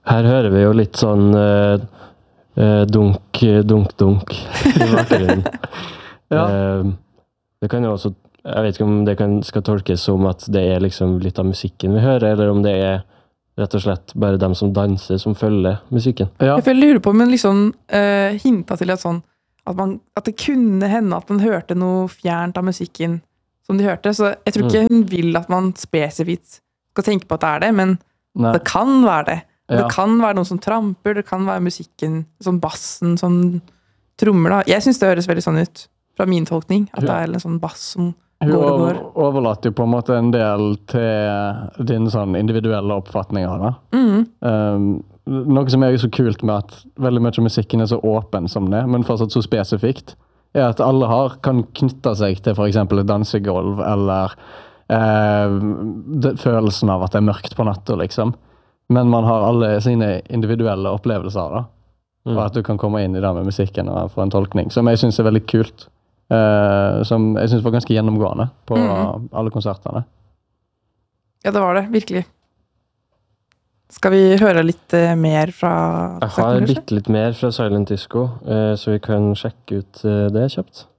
Her hører vi jo litt sånn dunk, dunk, dunk i bakgrunnen. Det kan jo også, jeg vet ikke om det skal tolkes som at det er liksom litt av musikken vi hører, eller om det er rett og slett bare dem som danser som følger musikken. Jeg lurer på, men liksom hinta til at det kunne hende at man hørte noe fjernt av musikken som de hørte, så jeg tror ikke hun vil at man spesifikt skal tenke på at det er det, men det kan være det. Det kan være noen som tramper, det kan være musikken, som bassen, som trommer da. Jeg synes det høres veldig sånn ut, fra min tolkning, at det er en sånn bass som går og går. Hun overlater jo på en måte en del til din sånn individuelle oppfatninger da. Noe som er så kult med at veldig mye av musikken er så åpen som det, men fortsatt så spesifikt, er at alle kan knytte seg til for eksempel et dansegolv, eller følelsen av at det er mørkt på natta, liksom. Men man har alle sine individuelle opplevelser da, og at du kan komme inn i det med musikken og få en tolkning, som jeg synes er veldig kult, som jeg synes var ganske gjennomgående på alle konsertene. Ja, det var det, virkelig. Skal vi høre litt mer fra Jeg har litt mer fra Silent Disco, så vi kan sjekke ut det kjapt.